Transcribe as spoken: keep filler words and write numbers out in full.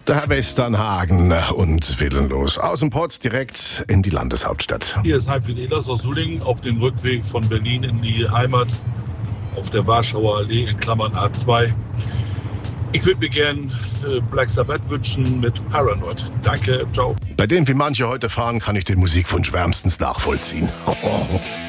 Der Herr Westernhagen und willenlos aus dem Pott direkt in die Landeshauptstadt. Hier ist Heifried Ehlers aus Sulingen auf dem Rückweg von Berlin in die Heimat auf der Warschauer Allee in Klammern A zwei. Ich würde mir gern Black Sabbath wünschen mit Paranoid. Danke, ciao. Bei dem, wie manche heute fahren, kann ich den Musikwunsch wärmstens nachvollziehen.